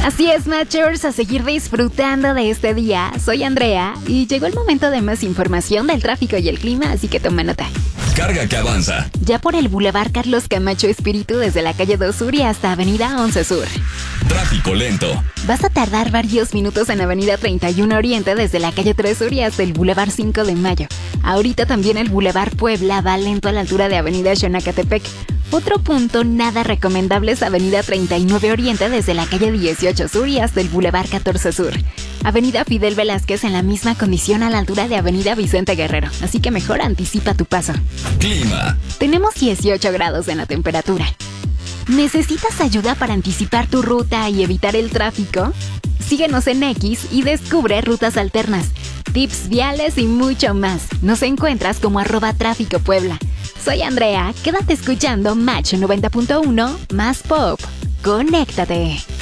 Así es, Matchers, a seguir disfrutando de este día. Soy Andrea y llegó el momento de más información del tráfico y el clima, así que toma nota. Carga que avanza. Ya por el Boulevard Carlos Camacho Espíritu desde la calle 2 Sur y hasta Avenida 11 Sur. Tráfico lento. Vas a tardar varios minutos en Avenida 31 Oriente desde la calle 3 Sur y hasta el Boulevard 5 de Mayo. Ahorita también el Boulevard Puebla va lento a la altura de Avenida Xonacatepec. Otro punto nada recomendable es Avenida 39 Oriente desde la calle 18 Sur y hasta el Boulevard 14 Sur. Avenida Fidel Velázquez en la misma condición a la altura de Avenida Vicente Guerrero, así que mejor anticipa tu paso. Clima. Tenemos 18 grados en la temperatura. ¿Necesitas ayuda para anticipar tu ruta y evitar el tráfico? Síguenos en X y descubre rutas alternas, tips viales y mucho más. Nos encuentras como @tráficopuebla. Soy Andrea, quédate escuchando Match 90.1 más Pop. Conéctate.